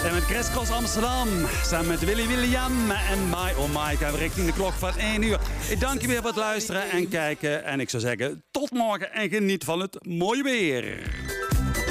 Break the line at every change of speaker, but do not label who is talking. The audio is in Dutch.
En met Chris Cross Amsterdam, samen met Willy William en My Oh My, gaan we richting de klok van 1 uur. Ik dank je weer voor het luisteren en kijken. En ik zou zeggen, tot morgen en geniet van het mooie weer.